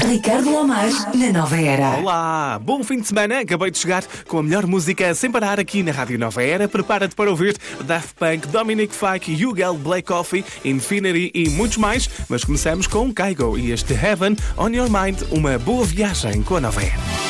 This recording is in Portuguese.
Ricardo Lomar, na Nova Era. Olá, bom fim de semana. Acabei de chegar com a melhor música sem parar aqui na Rádio Nova Era. Prepara-te para ouvir Daft Punk, Dominic Fike, Hugel, Black Coffee, Infinity e muitos mais. Mas começamos com Kygo e este Heaven on Your Mind. Uma boa viagem com a Nova Era.